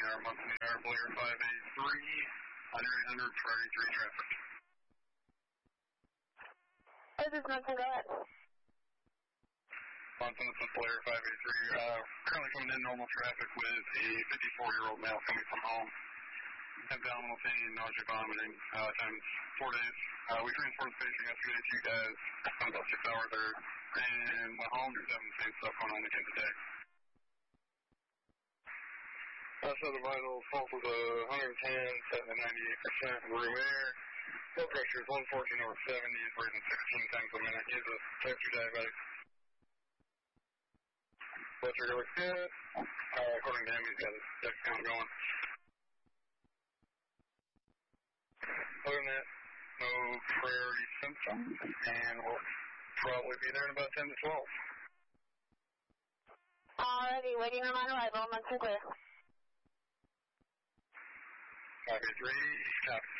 Air, Munson Air, Blair 583, under 800, priority 3 traffic. This is Munson, go ahead. Munson, this is Blair 583. Currently coming in normal traffic with a 54-year-old male coming from home. Abdominal pain, nausea, vomiting, times 4 days. We transported the patient yesterday to you guys about 6 hours there, and went home. There's having the same stuff going on again today. So the vital pulse was 110, set at 98%, room air. Blood pressure is 114 over 70, is breathing 16 times a minute. He's a type 2 diabetic. Blood sugar looks good. According to him, he's got his dex count going. Other than that, no priority symptoms, and we'll probably be there in about 10 to 12. Alrighty, waiting on arrival, Munson clear. 583, copy.